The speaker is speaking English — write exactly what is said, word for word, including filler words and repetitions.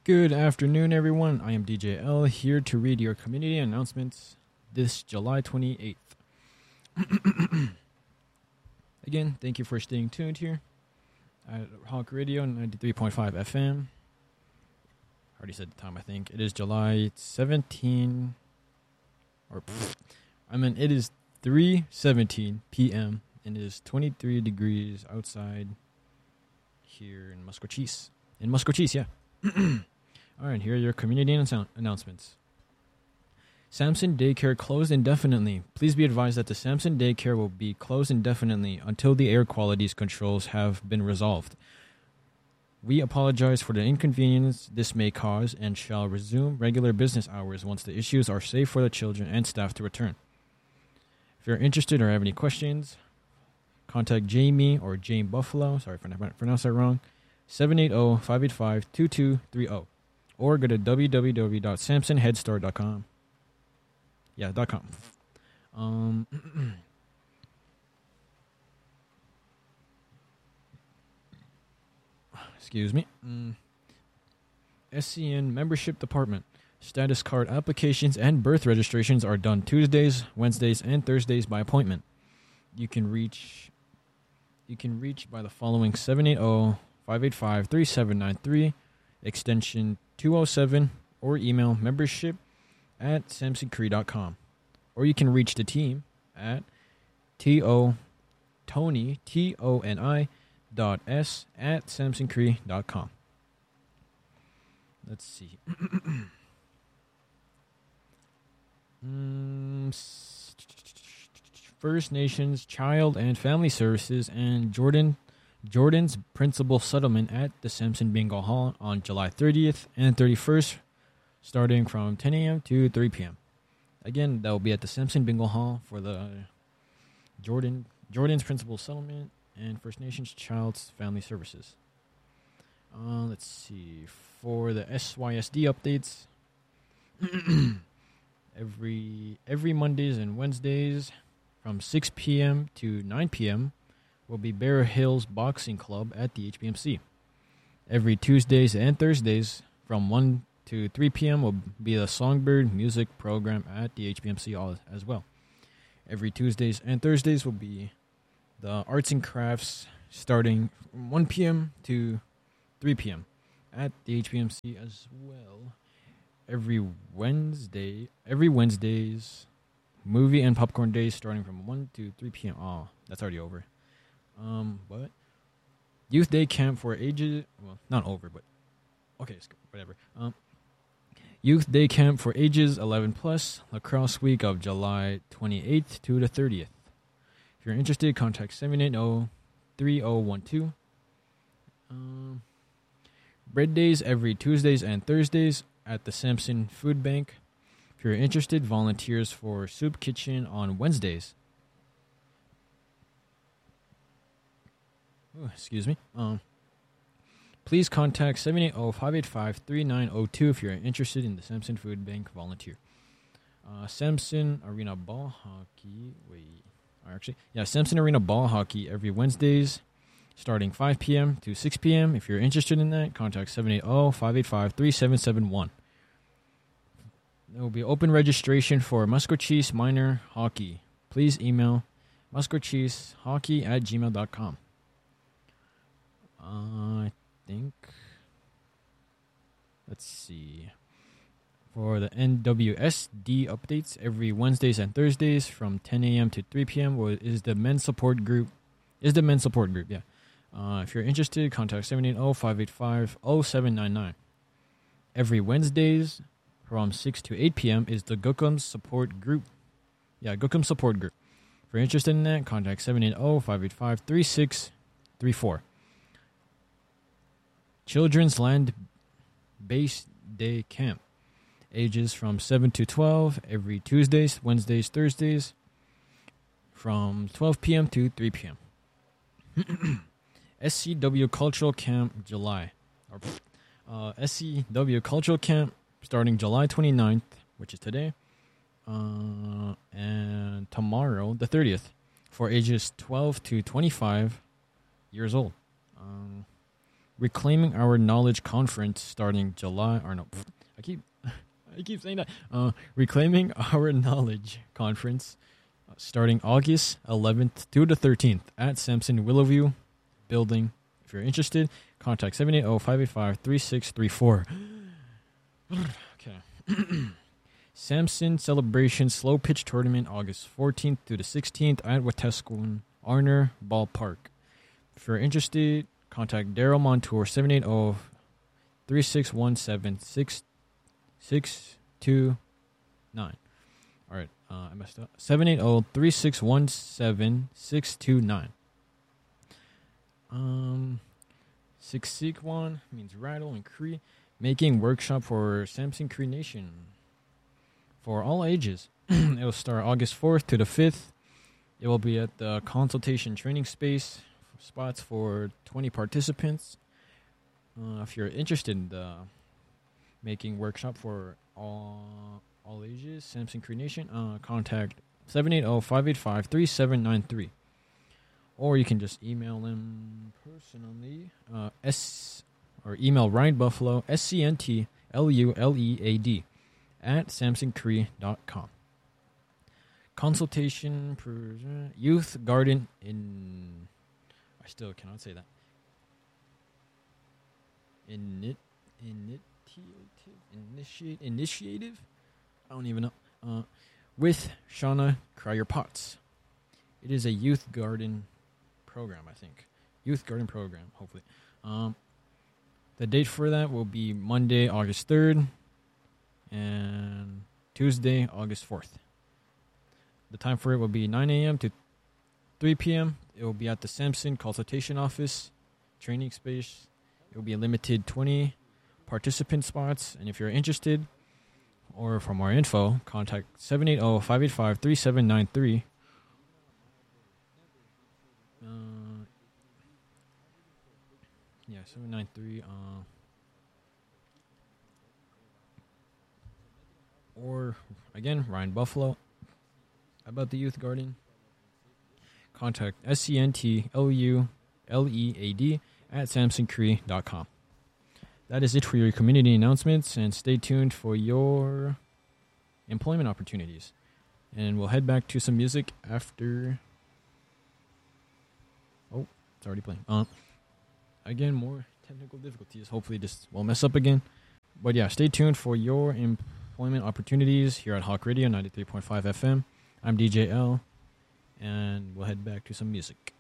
Good afternoon, everyone. I am D J L here to read your community announcements this July twenty-eighth. Again, thank you for staying tuned here at Hawk Radio ninety-three point five F M. I already said the time, I think. It is July seventeenth, or pfft, I mean, it is three seventeen p.m. and it is twenty-three degrees outside here in Muscochise. In Muscochise, yeah. All right, here are your community annou- announcements. Samson Daycare closed indefinitely. Please be advised that the Samson Daycare will be closed indefinitely until the air quality controls have been resolved. We apologize for the inconvenience this may cause and shall resume regular business hours once the issues are safe for the children and staff to return. If you're interested or have any questions, contact Jamie or Jane Buffalo, sorry if I pronounced that wrong, seven eight zero, five eight five, two two three zero, or go to w w w dot samson head start dot com. Yeah, dot .com. Um, excuse me. Mm. S C N Membership Department. Status card applications and birth registrations are done Tuesdays, Wednesdays, and Thursdays by appointment. You can reach you can reach by the following seven eight zero, five eight five, three seven nine three, extension two oh seven, or email membership at samson cree dot com. Or you can reach the team at to tony, T O N I, dot S at samson cree dot com. Let's see. mm, First Nations Child and Family Services and Jordan Jordan's Principal Settlement at the Samson Bingo Hall on July thirtieth and thirty-first, starting from ten a.m. to three p.m. Again, that will be at the Samson Bingo Hall for the Jordan Jordan's Principal Settlement and First Nations Child's Family Services. Uh, let's see. For the S Y S D updates, every every Mondays and Wednesdays from six p.m. to nine p.m. will be Bear Hills Boxing Club at the H B M C. Every Tuesdays and Thursdays from one to three p.m. will be the Songbird Music Program at the H B M C as well. Every Tuesdays and Thursdays will be the Arts and Crafts starting from one p.m. to three p.m. at the H B M C as well. Every Wednesday, every Wednesdays, movie and popcorn days starting from one to three p.m. Oh, that's already over. Um, but Youth Day Camp for ages, well, not over, but okay, whatever. Um, Youth Day Camp for ages eleven plus, Lacrosse Week of July twenty-eighth to the thirtieth. If you're interested, contact seven eight zero, three zero one two. Um, bread days every Tuesdays and Thursdays at the Samson Food Bank. If you're interested, volunteers for Soup Kitchen on Wednesdays. Oh, excuse me. Um, please contact seven eight zero, five eight five, three nine zero two if you're interested in the Samson Food Bank volunteer. Uh, Samson Arena Ball Hockey. Wait. Actually, yeah, Samson Arena Ball Hockey every Wednesdays starting five p.m. to six p.m. If you're interested in that, contact seven eight zero, five eight five, three seven seven one. There will be open registration for Muscochise Minor Hockey. Please email muscochisehockey at gmail dot com. Uh, I think, let's see. For the N W S D updates, every Wednesdays and Thursdays from ten a.m. to three p.m. is the men's support group. Is the men's support group, yeah. Uh, if you're interested, contact seven eight zero, five eight five, zero seven nine nine. Every Wednesdays from six to eight p.m. is the Gookum support group. Yeah, Gookum support group. If you're interested in that, contact seven eight zero, five eight five, three six three four. Children's Land Base Day Camp. Ages from seven to twelve every Tuesdays, Wednesdays, Thursdays from twelve p.m. to three p.m. S C W Cultural Camp July. Or, uh, S C W Cultural Camp starting July twenty-ninth, which is today, uh, and tomorrow, the thirtieth, for ages twelve to twenty-five years old. Um, Reclaiming Our Knowledge conference starting July or no, I keep I keep saying that. Uh, Reclaiming Our Knowledge conference uh, starting August eleventh to the thirteenth at Samson Willowview building. If you're interested, contact seven eight zero, five eight five, three six three four. Okay. Samson Celebration Slow Pitch Tournament August fourteenth to the sixteenth at Wetaskiwin Arner Ballpark. If you're interested, contact Daryl Montour seven eight zero, three six one seven, six six two nine. All right, uh, I messed up. seven eight zero, three six one seven, six two nine. Um, Siksikwan means rattle in Cree. Making workshop for Samson Cree Nation for all ages. It will start August fourth to the fifth. It will be at the consultation training space. Spots for twenty participants. Uh, if you're interested in the making workshop for all all ages, Samson Cree Nation, uh, contact seven eight zero, five eight five, three seven nine three. Or you can just email them personally. Uh, S or email Ryan Buffalo, S C N T L U L E A D, at samson cree dot com. Consultation per Youth Garden in... I still cannot say that. Init, initiative, initiate, initiative? I don't even know. Uh, with Shauna Cryer Potts. It is a youth garden program, I think. Youth garden program, hopefully. Um, the date for that will be Monday, August third, and Tuesday, August fourth. The time for it will be nine a.m. to three p.m. It will be at the Samson Consultation Office, training space. It will be a limited twenty participant spots. And if you're interested or for more info, contact seven eight zero, five eight five, three seven nine three. Uh, yeah, seven nine three. Uh, or, again, Ryan Buffalo about the youth garden. Contact S C N T L U L E A D at samson cree dot com. That is it for your community announcements, and stay tuned for your employment opportunities. And we'll head back to some music after... Oh, it's already playing. Uh, again, more technical difficulties. Hopefully this won't mess up again. But yeah, stay tuned for your employment opportunities here at Hawk Radio ninety-three point five F M. I'm D J L, and we'll head back to some music.